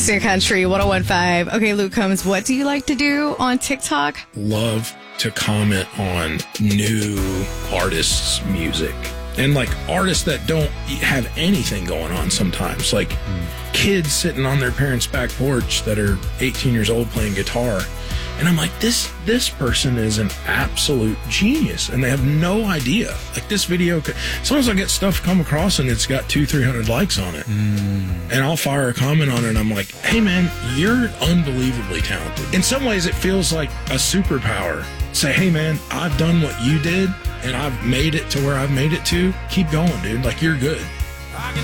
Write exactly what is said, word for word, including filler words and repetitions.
Boston Country one oh one point five. Okay, Luke Combs, what do you like to do on TikTok? Love to comment on new artists' music. And like artists that don't have anything going on sometimes. Like mm. kids sitting on their parents' back porch that are eighteen years old playing guitar. And I'm like, this this person is an absolute genius. And they have no idea. Like this video, could, sometimes I get stuff come across and it's got two, three hundred likes on it. Mm. And I'll fire a comment on it and I'm like, hey man, you're unbelievably talented. In some ways it feels like a superpower. Say, hey man, I've done what you did and I've made it to where I've made it to. Keep going, dude. Like you're good.